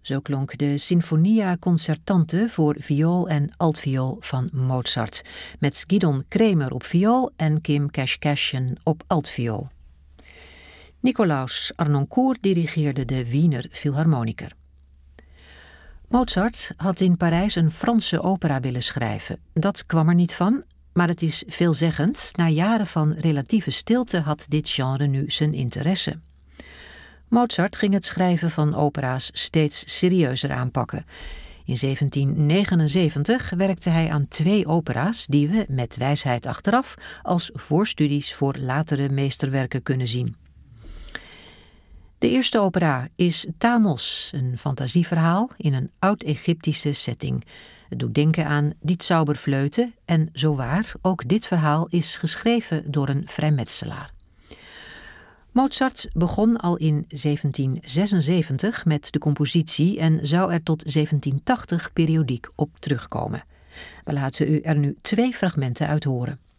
Zo klonk de Sinfonia Concertante voor viool en altviool van Mozart, met Gidon Kremer op viool en Kim Kashkashian op altviool. Nicolaus Arnoncourt dirigeerde de Wiener Philharmoniker. Mozart had in Parijs een Franse opera willen schrijven. Dat kwam er niet van, maar het is veelzeggend. Na jaren van relatieve stilte had dit genre nu zijn interesse. Mozart ging het schrijven van opera's steeds serieuzer aanpakken. In 1779 werkte hij aan 2 opera's die we, met wijsheid achteraf, als voorstudies voor latere meesterwerken kunnen zien. De eerste opera is Thamos, een fantasieverhaal in een oud-Egyptische setting. Het doet denken aan Die Zauberflöte en zowaar, ook dit verhaal is geschreven door een vrijmetselaar. Mozart begon al in 1776 met de compositie en zou er tot 1780 periodiek op terugkomen. We laten u er nu 2 fragmenten uit horen.